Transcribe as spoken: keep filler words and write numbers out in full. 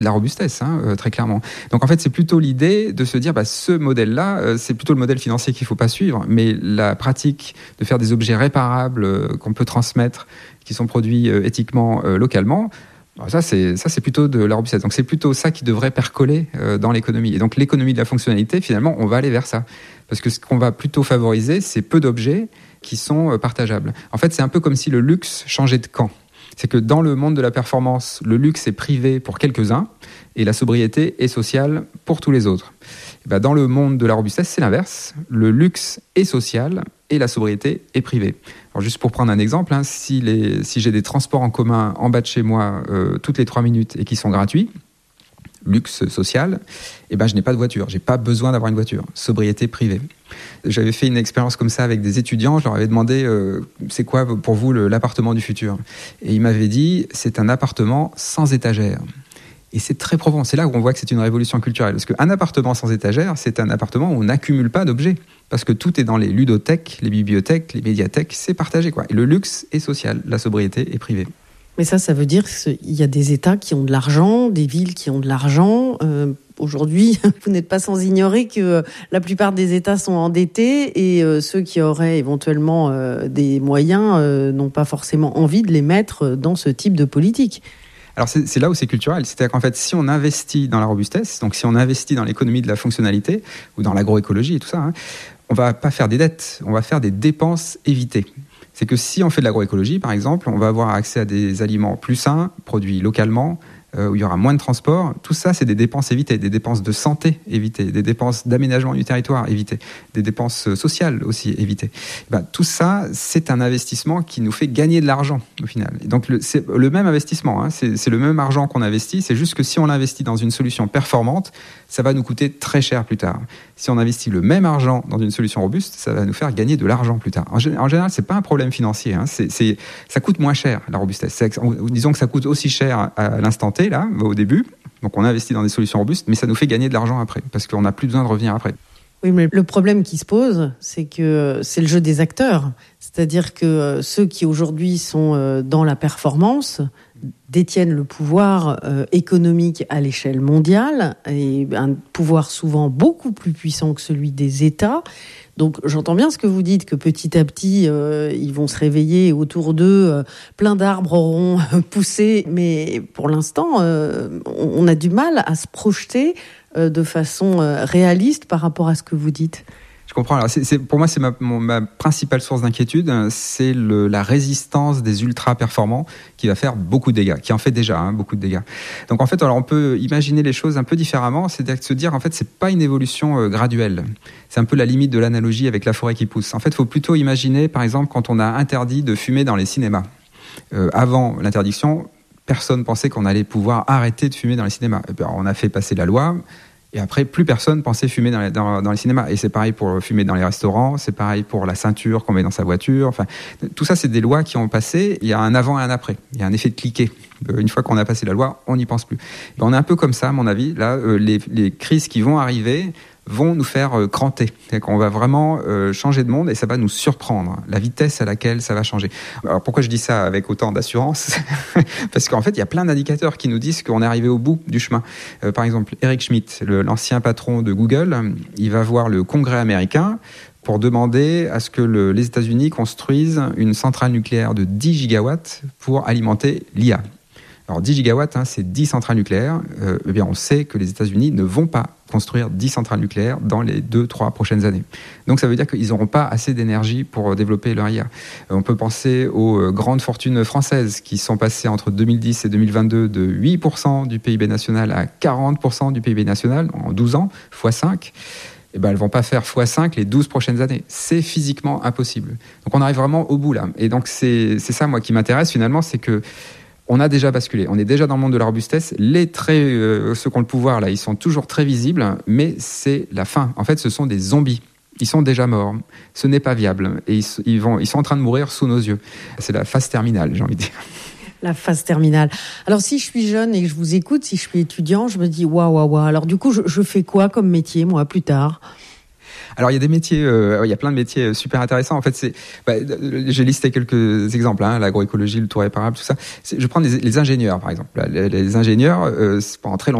la robustesse, hein, euh, très clairement. Donc en fait, c'est plutôt l'idée de se dire, bah, ce modèle-là, euh, c'est plutôt le modèle financier qu'il ne faut pas suivre, mais la pratique de faire des objets réparables euh, qu'on peut transmettre, qui sont produits euh, éthiquement, euh, localement, bah, ça, c'est, ça, c'est plutôt de la robustesse. Donc c'est plutôt ça qui devrait percoler euh, dans l'économie. Et donc l'économie de la fonctionnalité, finalement, on va aller vers ça. Parce que ce qu'on va plutôt favoriser, c'est peu d'objets qui sont euh, partageables. En fait, c'est un peu comme si le luxe changeait de camp. C'est que dans le monde de la performance, le luxe est privé pour quelques-uns et la sobriété est sociale pour tous les autres. Et ben dans le monde de la robustesse, c'est l'inverse. Le luxe est social et la sobriété est privée. Alors juste pour prendre un exemple, hein, si, les, si j'ai des transports en commun en bas de chez moi euh, toutes les trois minutes et qui sont gratuits, luxe social, eh ben je n'ai pas de voiture, j'ai pas besoin d'avoir une voiture, sobriété privée. J'avais fait une expérience comme ça avec des étudiants, je leur avais demandé euh, c'est quoi pour vous le, l'appartement du futur, et ils m'avaient dit c'est un appartement sans étagère. Et c'est très profond, c'est là où on voit que c'est une révolution culturelle, parce qu'un appartement sans étagère, c'est un appartement où on n'accumule pas d'objets, parce que tout est dans les ludothèques, les bibliothèques, les médiathèques, c'est partagé, quoi. Et le luxe est social, la sobriété est privée. Mais ça, ça veut dire qu'il y a des États qui ont de l'argent, des villes qui ont de l'argent. Euh, aujourd'hui, vous n'êtes pas sans ignorer que la plupart des États sont endettés et euh, ceux qui auraient éventuellement euh, des moyens euh, n'ont pas forcément envie de les mettre dans ce type de politique. Alors c'est, c'est là où c'est culturel, c'est-à-dire qu'en fait, si on investit dans la robustesse, donc si on investit dans l'économie de la fonctionnalité ou dans l'agroécologie et tout ça, hein, on va pas faire des dettes, on va faire des dépenses évitées. C'est que si on fait de l'agroécologie, par exemple, on va avoir accès à des aliments plus sains, produits localement, euh, où il y aura moins de transport. Tout ça, c'est des dépenses évitées, des dépenses de santé évitées, des dépenses d'aménagement du territoire évitées, des dépenses sociales aussi évitées. Ben, tout ça, c'est un investissement qui nous fait gagner de l'argent, au final. Et donc, le, c'est le même investissement, hein, c'est, c'est le même argent qu'on investit, c'est juste que si on l'investit dans une solution performante, ça va nous coûter très cher plus tard. Si on investit le même argent dans une solution robuste, ça va nous faire gagner de l'argent plus tard. En, en général, c'est pas un problème financier, hein, c'est, c'est, ça coûte moins cher, la robustesse. C'est, disons que ça coûte aussi cher à l'instant T, là, au début. Donc on investit dans des solutions robustes, mais ça nous fait gagner de l'argent après, parce qu'on n'a plus besoin de revenir après. Oui, mais le problème qui se pose, c'est que c'est le jeu des acteurs. C'est-à-dire que ceux qui aujourd'hui sont dans la performance détiennent le pouvoir euh, économique à l'échelle mondiale, et un pouvoir souvent beaucoup plus puissant que celui des États. Donc j'entends bien ce que vous dites, que petit à petit, euh, ils vont se réveiller et autour d'eux, euh, plein d'arbres auront poussé. Mais pour l'instant, euh, on a du mal à se projeter euh, de façon euh, réaliste par rapport à ce que vous dites. Je comprends. Alors, c'est, c'est, pour moi, c'est ma, mon, ma principale source d'inquiétude, c'est le, la résistance des ultra-performants qui va faire beaucoup de dégâts, qui en fait déjà hein, beaucoup de dégâts. Donc, en fait, alors, on peut imaginer les choses un peu différemment, c'est-à-dire de se dire, en fait, c'est pas une évolution euh, graduelle. C'est un peu la limite de l'analogie avec la forêt qui pousse. En fait, il faut plutôt imaginer, par exemple, quand on a interdit de fumer dans les cinémas. Euh, avant l'interdiction, personne pensait qu'on allait pouvoir arrêter de fumer dans les cinémas. Et puis, alors, on a fait passer la loi. Et après, plus personne pensait fumer dans les, dans, dans les cinémas. Et c'est pareil pour fumer dans les restaurants, c'est pareil pour la ceinture qu'on met dans sa voiture. Enfin, tout ça, c'est des lois qui ont passé. Il y a un avant et un après. Il y a un effet de cliquet. Une fois qu'on a passé la loi, on n'y pense plus. Et on est un peu comme ça, à mon avis. Là, euh, les, les crises qui vont arriver vont nous faire euh, cranter. C'est-à-dire qu'on va vraiment euh, changer de monde et ça va nous surprendre, la vitesse à laquelle ça va changer. Alors pourquoi je dis ça avec autant d'assurance ? Parce qu'en fait, il y a plein d'indicateurs qui nous disent qu'on est arrivé au bout du chemin. Euh, par exemple, Eric Schmidt, le, l'ancien patron de Google, il va voir le Congrès américain pour demander à ce que le, les États-Unis construisent une centrale nucléaire de dix gigawatts pour alimenter l'I A. Alors dix gigawatts, hein, c'est dix centrales nucléaires. Euh, eh bien, on sait que les États-Unis ne vont pas construire dix centrales nucléaires dans les deux trois prochaines années. Donc ça veut dire qu'ils n'auront pas assez d'énergie pour développer leur I A. Euh, on peut penser aux euh, grandes fortunes françaises qui sont passées entre deux mille dix et deux mille vingt-deux de huit pour cent du P I B national à quarante pour cent du P I B national en douze ans, fois cinq. Eh ben, elles ne vont pas faire fois cinq les douze prochaines années. C'est physiquement impossible. Donc on arrive vraiment au bout là. Et donc c'est, c'est ça moi qui m'intéresse finalement, c'est que on a déjà basculé, on est déjà dans le monde de la robustesse. Les traits, euh, ceux qui ont le pouvoir, là, ils sont toujours très visibles, mais c'est la fin. En fait, ce sont des zombies. Ils sont déjà morts. Ce n'est pas viable. Et ils, ils, vont, ils sont en train de mourir sous nos yeux. C'est la phase terminale, j'ai envie de dire. La phase terminale. Alors, si je suis jeune et que je vous écoute, si je suis étudiant, je me dis, waouh, waouh, waouh. Alors, du coup, je, je fais quoi comme métier, moi, plus tard ? Alors il y a des métiers, euh, il y a plein de métiers super intéressants. En fait, c'est, bah, j'ai listé quelques exemples, hein, l'agroécologie, le tout réparable, tout ça. C'est, je prends les, les ingénieurs par exemple. Les, les ingénieurs, euh, pendant très longtemps